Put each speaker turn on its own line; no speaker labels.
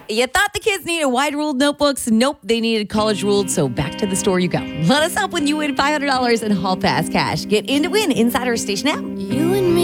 You thought the kids needed wide-ruled notebooks? Nope, they needed college-ruled, so back to the store you go. Let us help when you win $500 in Hall Pass cash. Get in to win inside our station app.
You and me.